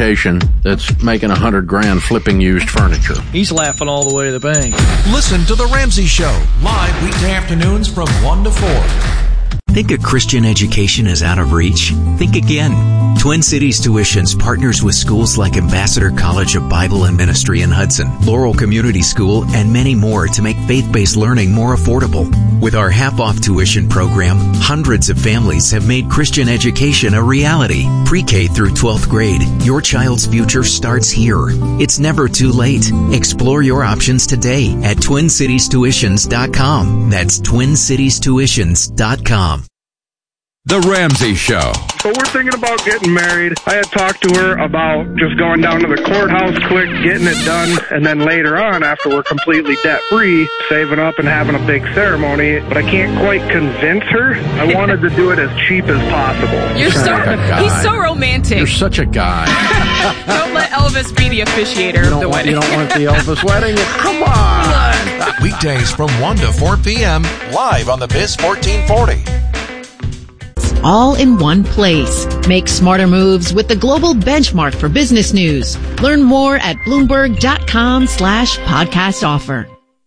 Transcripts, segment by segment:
education that's making $100,000 flipping used furniture. He's laughing all the way to the bank. Listen to The Ramsey Show, live weekday afternoons from 1 to 4. Think a Christian education is out of reach? Think again. Twin Cities Tuitions partners with schools like Ambassador College of Bible and Ministry in Hudson, Laurel Community School, and many more to make faith-based learning more affordable. With our half-off tuition program, hundreds of families have made Christian education a reality. Pre-K through 12th grade, your child's future starts here. It's never too late. Explore your options today at TwinCitiesTuitions.com. That's TwinCitiesTuitions.com. The Ramsey Show. So we're thinking about getting married. I had talked to her about just going down to the courthouse quick, getting it done, and then later on, after we're completely debt-free, saving up and having a big ceremony. But I can't quite convince her. I wanted to do it as cheap as possible. He's so romantic. You're such a guy. Don't let Elvis be the officiator of the wedding. You don't want the Elvis wedding? Come on. Weekdays from 1 to 4 p.m. live on the Biz 1440. All in one place. Make smarter moves with the global benchmark for business news. Learn more at Bloomberg.com/podcast offer.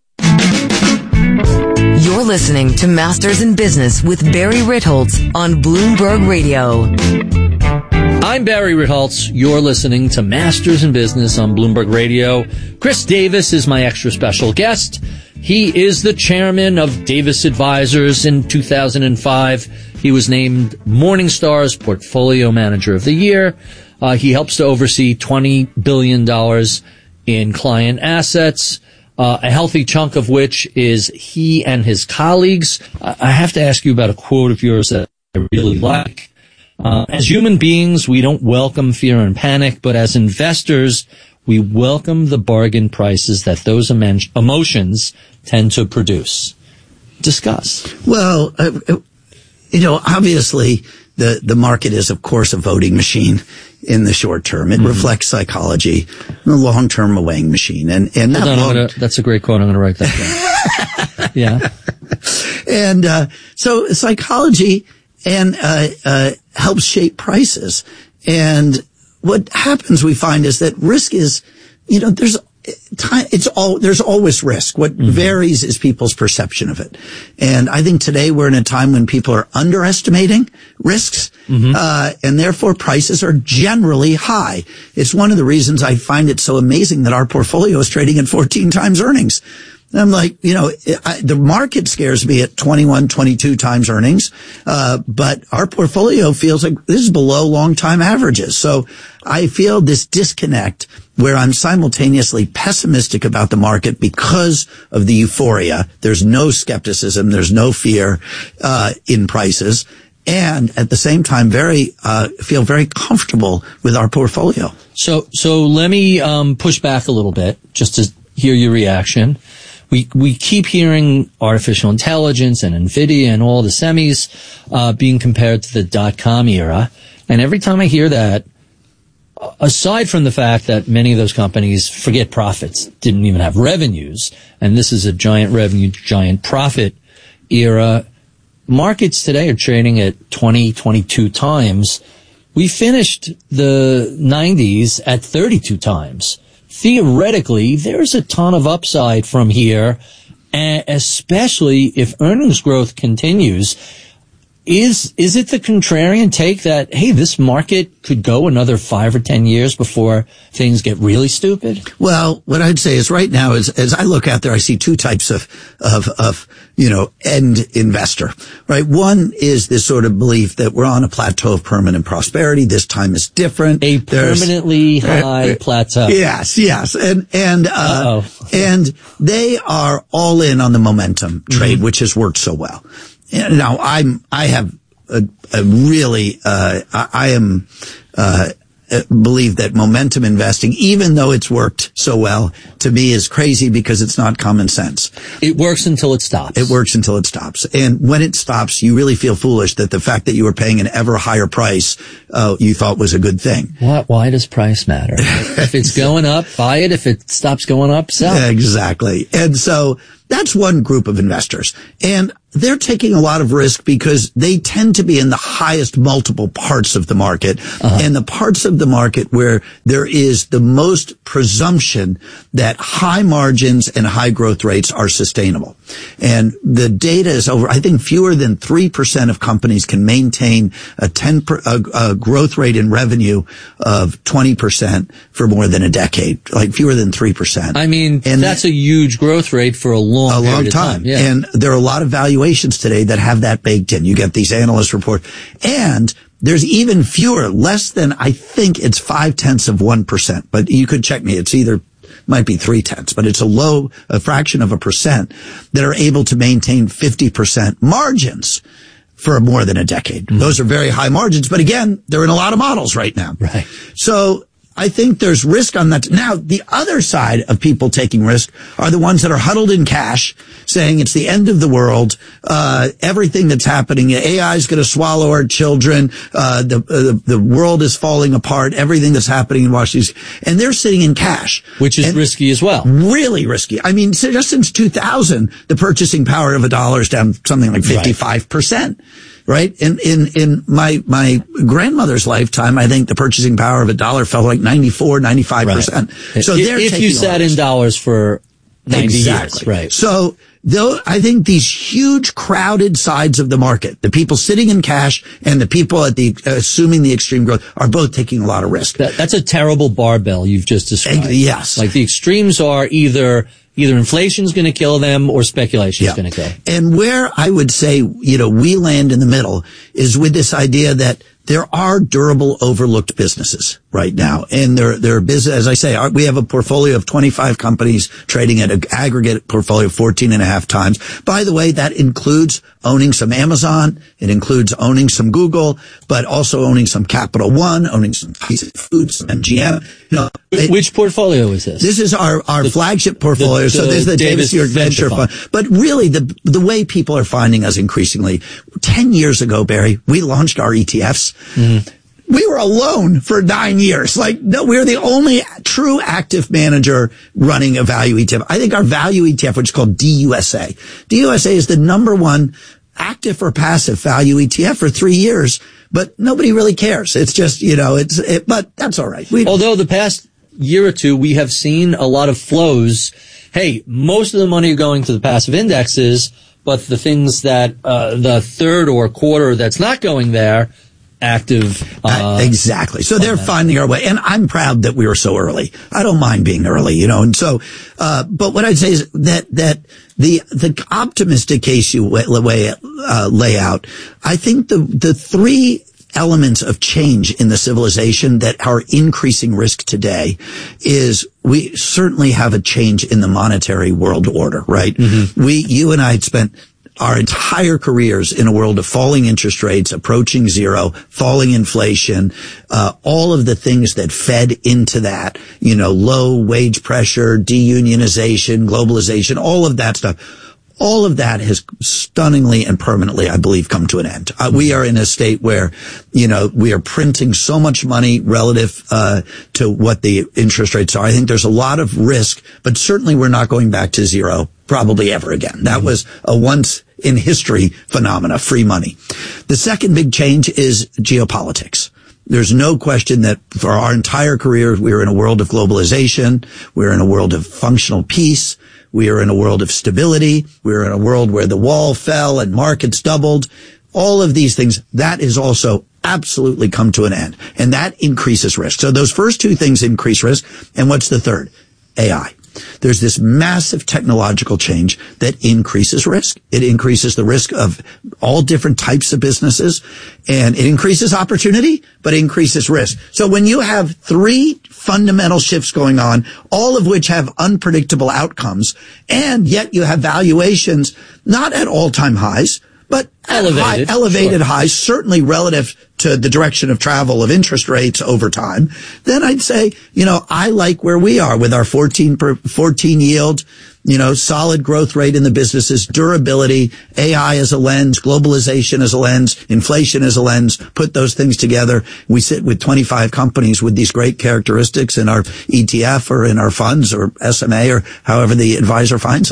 You're listening to Masters in Business with Barry Ritholtz on Bloomberg Radio. I'm Barry Ritholtz. You're listening to Masters in Business on Bloomberg Radio. Chris Davis is my extra special guest. He is the chairman of Davis Advisors. In 2005, he was named Morningstar's Portfolio Manager of the Year. He helps to oversee $20 billion in client assets, a healthy chunk of which is he and his colleagues. I have to ask you about a quote of yours that I really like. As human beings, we don't welcome fear and panic, but as investors, we welcome the bargain prices that those emotions tend to produce. Discuss. Well, obviously the market is, of course, a voting machine in the short term. It reflects psychology, the long term a weighing machine. And that's a great quote. I'm going to write that down. Yeah. And, so psychology and, helps shape prices. And what happens, we find, is that risk is, there's always risk. What varies is people's perception of it. And I think today we're in a time when people are underestimating risks, and therefore prices are generally high. It's one of the reasons I find it so amazing that our portfolio is trading at 14 times earnings. I'm like, the market scares me at 21, 22 times earnings. But our portfolio feels like this is below long time averages. So I feel this disconnect where I'm simultaneously pessimistic about the market because of the euphoria. There's no skepticism. There's no fear, in prices. And at the same time, feel very comfortable with our portfolio. So let me, push back a little bit just to hear your reaction. We keep hearing artificial intelligence and NVIDIA and all the semis, being compared to the dot-com era. And every time I hear that, aside from the fact that many of those companies, forget profits, didn't even have revenues, and this is a giant revenue, giant profit era, markets today are trading at 20, 22 times. We finished the 90s at 32 times. Theoretically, there's a ton of upside from here, and especially if earnings growth continues. Is it the contrarian take that, hey, this market could go another 5 or 10 years before things get really stupid? Well, what I'd say is right now, as I look out there, I see two types of end investor, right? One is this sort of belief that we're on a plateau of permanent prosperity. This time is different. A permanently high plateau. Yes. And they are all in on the momentum trade, which has worked so well. Now, I believe that momentum investing, even though it's worked so well, to me is crazy because it's not common sense. It works until it stops. It works until it stops. And when it stops, you really feel foolish that the fact that you were paying an ever higher price, you thought was a good thing. Why does price matter? If it's going up, buy it. If it stops going up, sell. Exactly. And so that's one group of investors. And they're taking a lot of risk because they tend to be in the highest multiple parts of the market, and the parts of the market where there is the most presumption that high margins and high growth rates are sustainable. And the data is over, I think fewer than 3% of companies can maintain a growth rate in revenue of 20% for more than a decade, like fewer than 3%. I mean, and that's a huge growth rate for a long time. Yeah. And there are a lot of valuations today that have that baked in. You get these analyst reports, and there's even fewer, less than, I think it's 0.5%, but you could check me. It's might be 0.3, but it's a fraction of a percent that are able to maintain 50% margins for more than a decade. Mm-hmm. Those are very high margins, but again, they're in a lot of models right now. Right. So I think there's risk on that. Now, the other side of people taking risk are the ones that are huddled in cash, saying it's the end of the world. Everything that's happening, AI is going to swallow our children. The world is falling apart. Everything that's happening in Washington, and they're sitting in cash, which is risky as well. Really risky. I mean, just since 2000, the purchasing power of a dollar is down something like 55%. Right? In my grandmother's lifetime, I think the purchasing power of a dollar fell like 94, 95%. Right. So if you sat in dollars for 90 years. Right. So I think these huge crowded sides of the market, the people sitting in cash and the people at assuming the extreme growth, are both taking a lot of risk. That's a terrible barbell you've just described. Yes. Like the extremes are either inflation's going to kill them or speculation's going to kill. And where I would say, we land in the middle is with this idea that there are durable, overlooked businesses right now. And they're business, as I say, we have a portfolio of 25 companies trading at an aggregate portfolio of 14.5 times. By the way, that includes owning some Amazon. It includes owning some Google, but also owning some Capital One, owning some Foods, MGM. Which portfolio is this? This is our flagship portfolio. So this is the Davis York Venture Fund. But really, the way people are finding us increasingly, 10 years ago, Barry, we launched our ETFs. Mm-hmm. We were alone for 9 years. We're the only true active manager running a value ETF. I think our value ETF, which is called DUSA. DUSA is the number one active or passive value ETF for 3 years, but nobody really cares. It's just, but that's all right. Although the past year or two, we have seen a lot of flows. Hey, most of the money are going to the passive indexes, but the things that, the third or quarter that's not going there, active. Exactly. So they're finding our way. And I'm proud that we were so early. I don't mind being early, and so, but what I'd say is that the optimistic case you lay out, I think the three elements of change in the civilization that are increasing risk today is we certainly have a change in the monetary world order, right? Mm-hmm. You and I had spent our entire careers in a world of falling interest rates, approaching zero, falling inflation, all of the things that fed into that, low wage pressure, deunionization, globalization, all of that stuff. All of that has stunningly and permanently, I believe, come to an end. We are in a state where, we are printing so much money relative to what the interest rates are. I think there's a lot of risk, but certainly we're not going back to zero probably ever again. That was a once in history phenomena, free money. The second big change is geopolitics. There's no question that for our entire career, we were in a world of globalization. We're in a world of functional peace. We are in a world of stability. We're in a world where the wall fell and markets doubled. All of these things, that is also absolutely come to an end. And that increases risk. So those first two things increase risk. And what's the third? AI. There's this massive technological change that increases risk. It increases the risk of all different types of businesses, and it increases opportunity, but increases risk. So when you have three fundamental shifts going on, all of which have unpredictable outcomes, and yet you have valuations not at all-time highs, but elevated highs, certainly relative to the direction of travel of interest rates over time, then I'd say, I like where we are with our 14 yield, solid growth rate in the businesses, durability, AI as a lens, globalization as a lens, inflation as a lens, put those things together. We sit with 25 companies with these great characteristics in our ETF or in our funds or SMA or however the advisor finds us.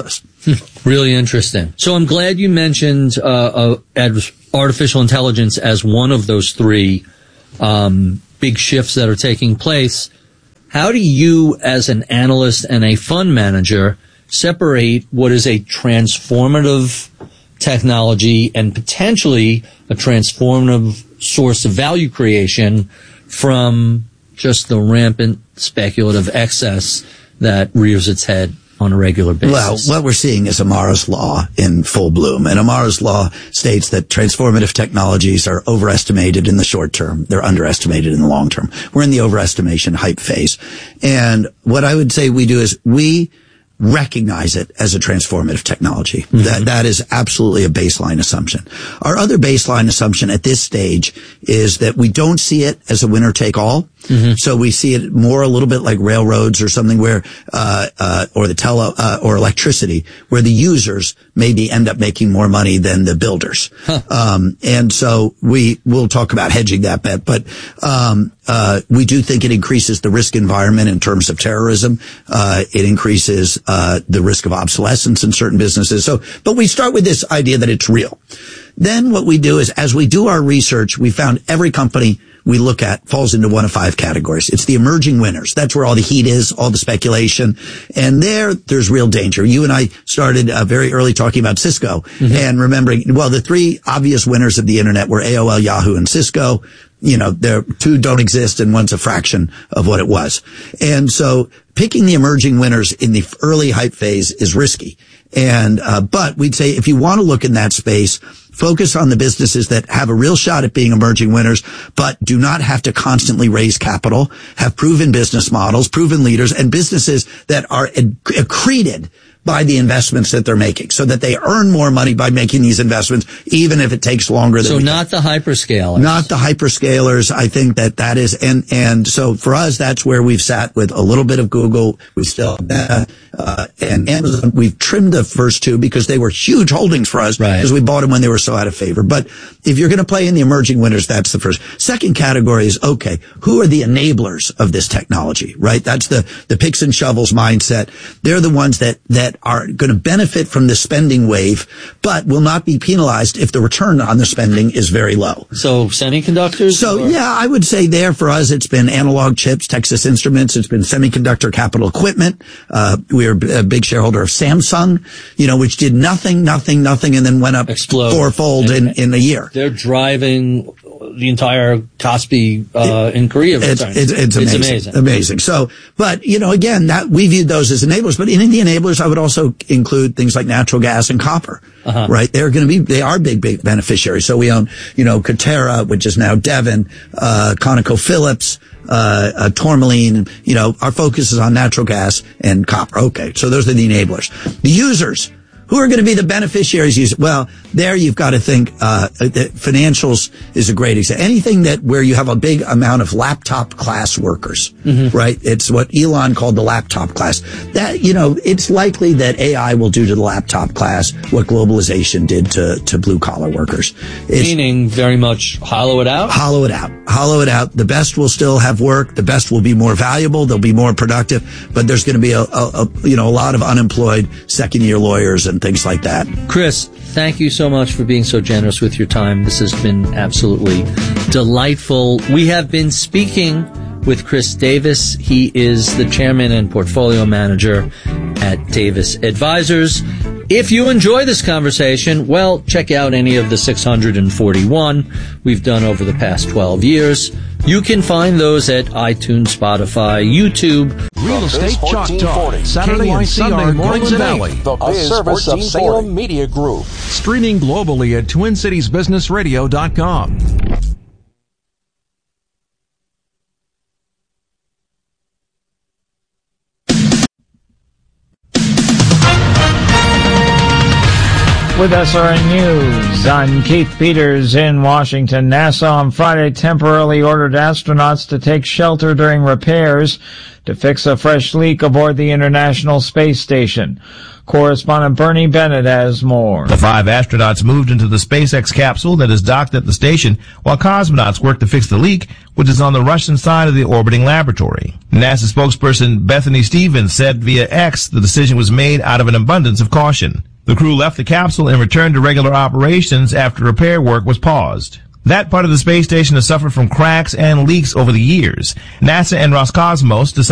Really interesting. So I'm glad you mentioned artificial intelligence as one of those three big shifts that are taking place. How do you, as an analyst and a fund manager, separate what is a transformative technology and potentially a transformative source of value creation from just the rampant speculative excess that rears its head on a regular basis? Well, what we're seeing is Amara's Law in full bloom. And Amara's Law states that transformative technologies are overestimated in the short term. They're underestimated in the long term. We're in the overestimation hype phase. And what I would say we do is we recognize it as a transformative technology. Mm-hmm. That is absolutely a baseline assumption. Our other baseline assumption at this stage is that we don't see it as a winner take all. Mm-hmm. So we see it more a little bit like railroads or something where, or or electricity, where the users maybe end up making more money than the builders. Huh. And so we'll talk about hedging that bet, but, we do think it increases the risk environment in terms of terrorism. It increases, the risk of obsolescence in certain businesses. But we start with this idea that it's real. Then what we do is, as we do our research, we found every company we look at falls into one of 5 categories. It's the emerging winners. That's where all the heat is, all the speculation. And there's real danger. You and I started very early talking about Cisco, mm-hmm. and remembering, well, the 3 obvious winners of the internet were AOL, Yahoo, and Cisco. You know, there 2 don't exist and one's a fraction of what it was. And so picking the emerging winners in the early hype phase is risky. And, but we'd say if you want to look in that space, focus on the businesses that have a real shot at being emerging winners, but do not have to constantly raise capital, have proven business models, proven leaders, and businesses that are accreted by the investments that they're making, so that they earn more money by making these investments, even if it takes longer than So not the hyperscalers. Not the hyperscalers. I think that is, and so for us, that's where we've sat with a little bit of Google. We still have and Amazon. We've trimmed the first 2 because they were huge holdings for us, because we bought them when they were so out of favor. But if you're going to play in the emerging winners, that's the first. Second category is, okay, who are the enablers of this technology, right? That's the picks and shovels mindset. They're the ones that are going to benefit from the spending wave, but will not be penalized if the return on the spending is very low. So semiconductors? So yeah, I would say there for us, it's been analog chips, Texas Instruments. It's been semiconductor capital equipment. We are a big shareholder of Samsung, which did nothing, and then went up fourfold in a year. They're driving the entire Kospi in Korea. It's amazing. So, but again, that we viewed those as enablers. But in the enablers, I would also include things like natural gas and copper. Uh-huh. Right? They are big beneficiaries. So we own, Coterra, which is now Devon, ConocoPhillips, Tourmaline. Our focus is on natural gas and copper. Okay. So those are the enablers. The users. Who are going to be the beneficiaries? Well, there you've got to think, financials is a great example. Anything where you have a big amount of laptop class workers, mm-hmm. right? It's what Elon called the laptop class. That, it's likely that AI will do to the laptop class what globalization did to blue collar workers. Meaning very much hollow it out? Hollow it out. The best will still have work. The best will be more valuable. They'll be more productive, but there's going to be a lot of unemployed second year lawyers and things like that. Chris, thank you so much for being so generous with your time. This has been absolutely delightful. We have been speaking with Chris Davis. He is the chairman and portfolio manager at Davis Advisors. If you enjoy this conversation, well, check out any of the 641 we've done over the past 12 years. You can find those at iTunes, Spotify, YouTube. Real Estate Chalk Talk, Saturday and Sunday mornings at 8. A service of Salem Media Group. Streaming globally at TwinCitiesBusinessRadio.com. With SRN News, I'm Keith Peters in Washington. NASA on Friday temporarily ordered astronauts to take shelter during repairs to fix a fresh leak aboard the International Space Station. Correspondent Bernie Bennett has more. The 5 astronauts moved into the SpaceX capsule that is docked at the station while cosmonauts work to fix the leak, which is on the Russian side of the orbiting laboratory. NASA spokesperson Bethany Stevens said via X the decision was made out of an abundance of caution. The crew left the capsule and returned to regular operations after repair work was paused. That part of the space station has suffered from cracks and leaks over the years. NASA and Roscosmos decided